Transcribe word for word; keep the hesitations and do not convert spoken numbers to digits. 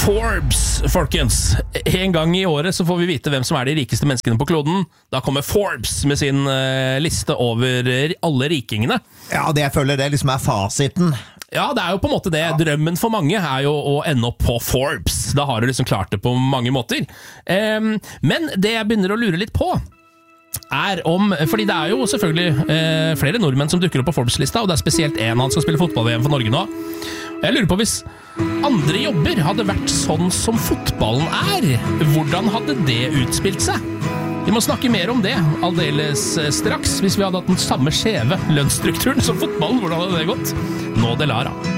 Forbes, folkens. En gang i året så får vi vite hvem som er de rikeste menneskene på kloden. Da kommer Forbes med sin uh, liste over alle rikingene. Ja, det jeg føler det liksom er fasiten. Ja, det er jo på en måte det. Ja. Drømmen for mange er jo å ende opp på Forbes. Da har du liksom klart det på mange måter. Um, men det jeg begynner å lure litt på, er om, fordi det er jo selvfølgelig eh, flere nordmenn som dukker opp på Forbes-lista, og det er spesielt en han skal spille fotball-V M for Norge nå. Jeg lurer på, hvis andre jobber hadde vært sånn som fotballen er, hvordan hadde det utspilt seg? Vi må snakke mer om det aldeles straks. Hvis vi hadde hatt den samme skjeve lønnsstrukturen som fotballen, hvordan hadde det gått? Nå det Lara.